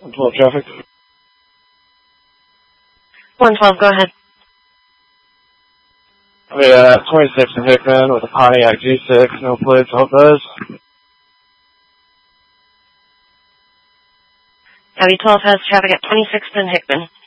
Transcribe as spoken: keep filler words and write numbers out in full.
one twelve traffic. one twelve, go ahead. Yeah, twenty-six in Hickman with a Pontiac G six, no plates, all buzz. County twelve has traffic at twenty-sixth and Hickman.